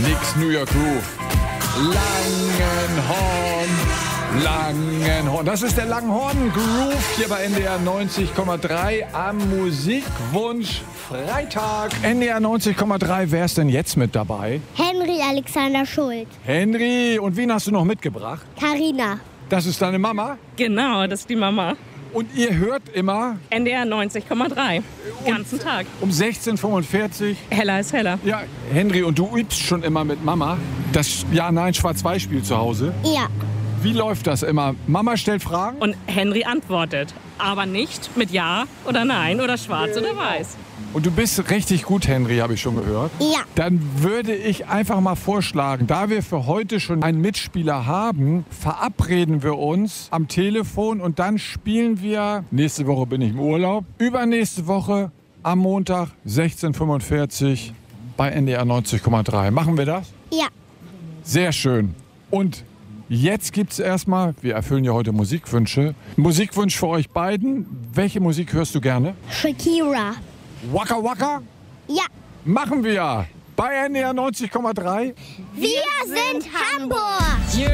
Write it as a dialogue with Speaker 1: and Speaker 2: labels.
Speaker 1: Nix New York Groove. Langenhorn. Das ist der Langenhorn Groove hier bei NDR 90,3 am Musikwunsch Freitag. NDR 90,3, wer ist denn jetzt mit dabei?
Speaker 2: Henry Alexander Schuld.
Speaker 1: Henry, und wen hast du noch mitgebracht?
Speaker 2: Carina.
Speaker 1: Das ist deine Mama?
Speaker 3: Genau, das ist die Mama.
Speaker 1: Und ihr hört immer?
Speaker 3: NDR 90,3. Ganzen Tag.
Speaker 1: Um 16:45 Uhr.
Speaker 3: Heller ist heller.
Speaker 1: Ja, Henry, und du übst schon immer mit Mama das Ja-Nein-Schwarz-Weiß-Spiel zu Hause?
Speaker 2: Ja.
Speaker 1: Wie läuft das immer? Mama stellt Fragen?
Speaker 3: Und Henry antwortet. Aber nicht mit Ja oder Nein oder Schwarz oder Weiß.
Speaker 1: Und du bist richtig gut, Henry, habe ich schon gehört.
Speaker 2: Ja.
Speaker 1: Dann würde ich einfach mal vorschlagen, da wir für heute schon einen Mitspieler haben, verabreden wir uns am Telefon und dann spielen wir, nächste Woche bin ich im Urlaub, übernächste Woche am Montag 16:45 Uhr bei NDR 90,3. Machen wir das?
Speaker 2: Ja.
Speaker 1: Sehr schön. Und jetzt gibt es erstmal, wir erfüllen ja heute Musikwünsche, Musikwunsch für euch beiden. Welche Musik hörst du gerne?
Speaker 2: Shakira.
Speaker 1: Waka Waka?
Speaker 2: Ja.
Speaker 1: Machen wir bei NDR 90,3.
Speaker 2: Wir sind Hamburg.